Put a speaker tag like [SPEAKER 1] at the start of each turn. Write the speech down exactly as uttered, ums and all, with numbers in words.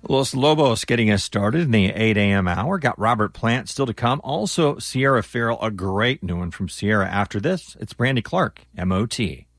[SPEAKER 1] Los Lobos getting us started in the eight a.m. hour. Got Robert Plant still to come. Also, Sierra Farrell, a great new one from Sierra. After this, it's Brandy Clark, M O T.